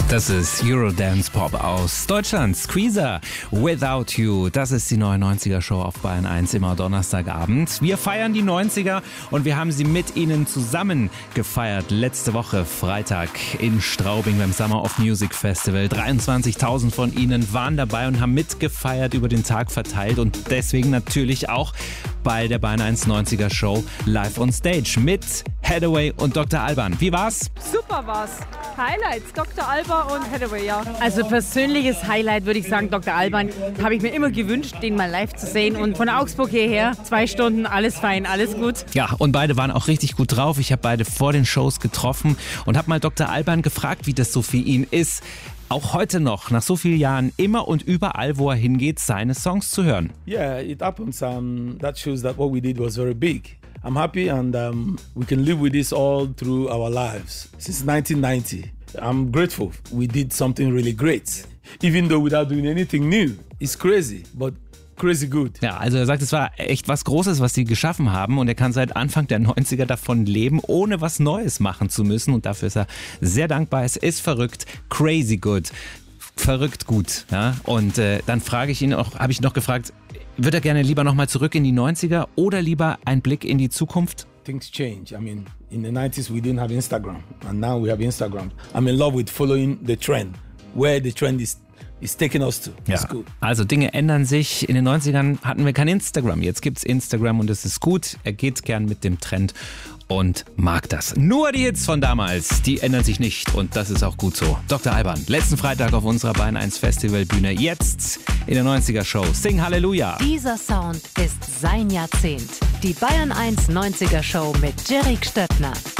Das ist Eurodance Pop aus Deutschland. Squeezer, Without You. Das ist die 99er Show auf Bayern 1 immer Donnerstagabend. Wir feiern die 90er und wir haben sie mit Ihnen zusammen gefeiert. Letzte Woche Freitag in Straubing beim Summer of Music Festival. 23.000 von Ihnen waren dabei und haben mitgefeiert, über den Tag verteilt und deswegen natürlich auch bei der Bayern 1 90er Show live on stage mit Hathaway und Dr. Alban. Wie war's? Super war's. Highlights, Dr. Alban und Hathaway, ja. Also persönliches Highlight würde ich sagen, Dr. Alban. Habe ich mir immer gewünscht, den mal live zu sehen. Und von Augsburg hierher, 2 Stunden, alles fein, alles gut. Ja, und beide waren auch richtig gut drauf. Ich habe beide vor den Shows getroffen und habe mal Dr. Alban gefragt, wie das so für ihn ist, auch heute noch, nach so vielen Jahren, immer und überall, wo er hingeht, seine Songs zu hören. Yeah, it happens. That shows that what we did was very big. I'm happy and we can live with this all through our lives. Since 1990, I'm grateful. We did something really great. Even though without doing anything new. It's crazy, but crazy good. Ja, also er sagt, es war echt was Großes, was sie geschaffen haben und er kann seit Anfang der 90er davon leben, ohne was Neues machen zu müssen und dafür ist er sehr dankbar. Es ist verrückt, crazy good, verrückt gut. Ja? Und dann habe ich ihn noch gefragt, würde er gerne lieber nochmal zurück in die 90er oder lieber einen Blick in die Zukunft? Things change. I mean, in the 90s we didn't have Instagram and now we have Instagram. I'm in love with following the trend, where the trend is taking us to. Ja, also Dinge ändern sich. In den 90ern hatten wir kein Instagram. Jetzt gibt's Instagram und es ist gut. Er geht gern mit dem Trend und mag das. Nur die Hits von damals, die ändern sich nicht und das ist auch gut so. Dr. Alban, letzten Freitag auf unserer Bayern 1 Festivalbühne. Jetzt in der 90er Show. Sing Halleluja. Dieser Sound ist sein Jahrzehnt. Die Bayern 1 90er Show mit Jerry Stöttner.